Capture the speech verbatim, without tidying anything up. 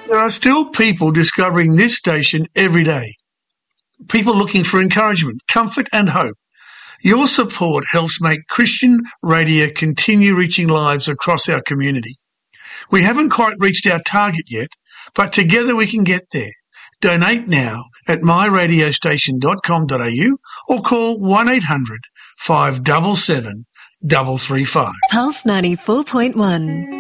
There are still people discovering this station every day. People looking for encouragement, comfort and hope. Your support helps make Christian radio continue reaching lives across our community. We haven't quite reached our target yet, but together we can get there. Donate now at my radio station dot com dot a u or call one eight hundred five seven seven three three five. Pulse ninety-four point one.